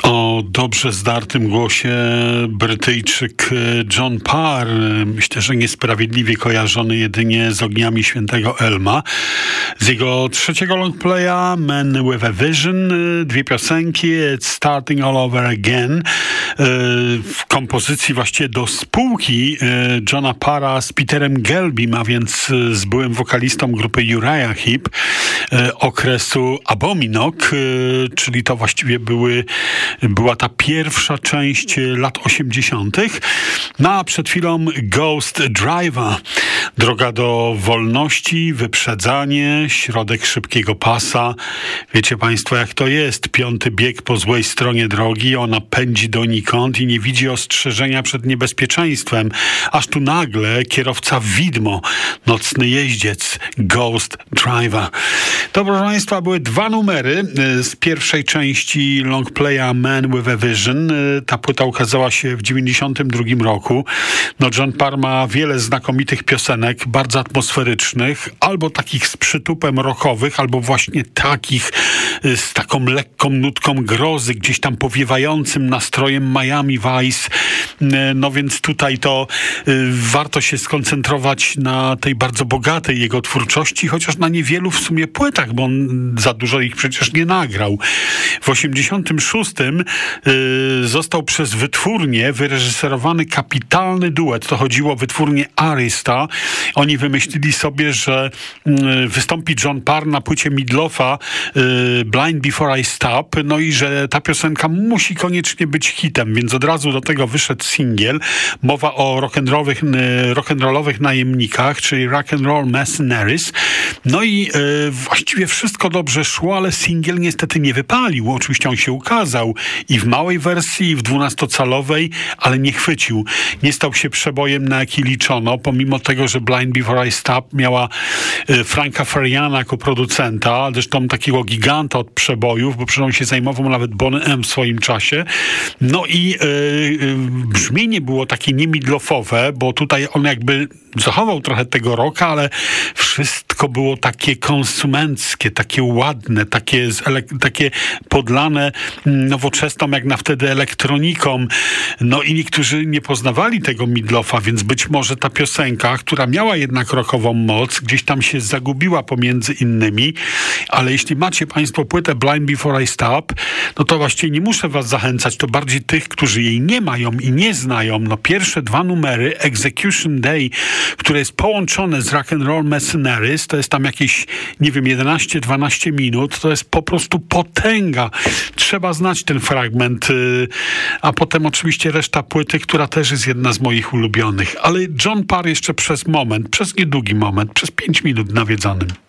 O dobrze zdartym głosie Brytyjczyk John Parr, myślę, że niesprawiedliwie kojarzony jedynie z Ogniami Świętego Elma. Z jego trzeciego longplaya Man with a Vision, dwie piosenki, It's Starting All Over Again, w kompozycji właściwie do spółki Johna Parra z Peterem Gelbym, a więc z byłym wokalistą grupy Uriah Heep okresu Abominok, czyli to właściwie była ta pierwsza część lat 80. No a przed chwilą Ghost Driver. Droga do wolności, wyprzedzanie, środek szybkiego pasa. Wiecie państwo, jak to jest. Piąty bieg po złej stronie drogi, ona pędzi donikąd i nie widzi ostrzeżenia przed niebezpieczeństwem. Aż tu nagle kierowca widmo, nocny jeździec, Ghost Driver. To, proszę państwa, były dwa numery z pierwszej części longplaya Man with a Vision. Ta płyta ukazała się w 92 roku. No, John Parr ma wiele znakomitych piosenek, bardzo atmosferycznych, albo takich z przytupem rockowych, albo właśnie takich z taką lekką nutką grozy, gdzieś tam powiewającym nastrojem Miami Vice. No więc tutaj to warto się skoncentrować na tej bardzo bogatej jego twórczości, chociaż na niewielu w sumie płytach, bo on za dużo ich przecież nie nagrał. W 86 został przez wytwórnię wyreżyserowany kapitalny duet. To chodziło o wytwórnię Arista. Oni wymyślili sobie, że wystąpi John Parr na płycie Midloffa Blind Before I Stop, no i że ta piosenka musi koniecznie być hitem, więc od razu do tego wyszedł singiel. Mowa o rock'n'rollowych najemnikach, czyli Rock'n'Roll Mercenaries. No i właściwie wszystko dobrze szło, ale singiel niestety nie wypalił. Oczywiście on się ukazał i w małej wersji, i w 12-calowej, ale nie chwycił. Nie stał się przebojem, na jaki liczono, pomimo tego, że Blind Before I Stop miała Franka Fariana jako producenta, zresztą takiego giganta od przebojów, bo przecież on się zajmował nawet Boney M w swoim czasie. No i brzmienie było takie niemidlofowe, bo tutaj on jakby zachował trochę tego rocka, ale wszystko było takie konsumenckie, takie ładne, takie podlane nowoczesną, jak na wtedy elektroniką. No i niektórzy nie poznawali tego Midloffa, więc być może ta piosenka, która miała jednak rockową moc, gdzieś tam się zagubiła pomiędzy innymi, ale jeśli macie państwo płytę Blind Before I Stop, no to właściwie nie muszę was zachęcać, to bardziej tych, którzy jej nie mają i nie znają. No pierwsze dwa numery, Execution Day, które jest połączone z Rock'n'Roll Mercenaries, to jest tam jakieś, nie wiem, 11-12 minut, to jest po prostu potęga. Trzeba znać ten fragment, a potem oczywiście reszta płyty, która też jest jedna z moich ulubionych. Ale John Parr jeszcze przez niedługi moment, przez 5 minut nawiedzonym.